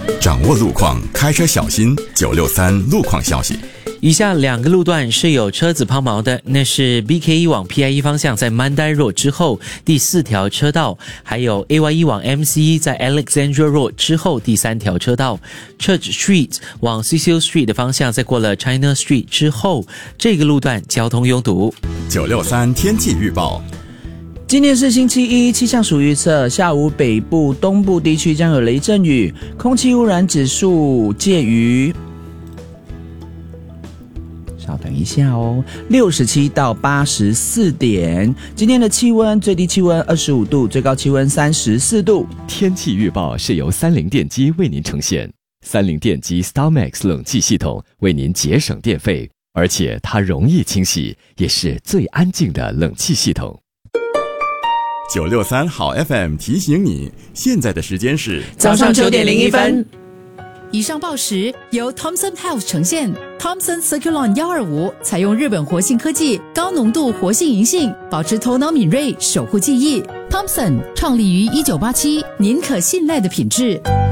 掌握路况，开车小心。963路况消息。 以下2个路段是有车子抛锚的，那是 BK1 往 PIE 方向在 Mandai Road 之后第4条车道，还有 AY1 往 MCE 在 Alexandra Road 之后第3条车道。Church Street 往 Cecil Street 的方向在过了 China Street 之后，这个路段交通拥堵。 963天气预报。 今天是星期一，气象署预测下午北部、东部地区将有雷阵雨，空气污染指数介于稍等一下哦，67到84点。今天的气温，最低气温25度，最高气温34度。 天气预报是由30电机为您呈现。30电机 StarMax 冷气系统为您节省电费，而且它容易清洗，也是最安静的冷气系统。 963好 FM 提醒你，现在的时间是早上9点01分。 以上报时由 Thomson Health 呈现。Thomson Circulon 125采用日本活性科技，高浓度活性银杏，保持头脑敏锐，守护记忆。Thomson 创立于1987，您可信赖的品质。